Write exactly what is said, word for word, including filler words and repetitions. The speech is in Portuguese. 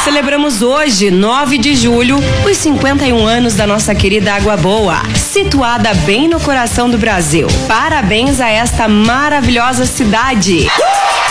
Celebramos hoje, nove de julho, os cinquenta e um anos da nossa querida Água Boa, situada bem no coração do Brasil. Parabéns a esta maravilhosa cidade!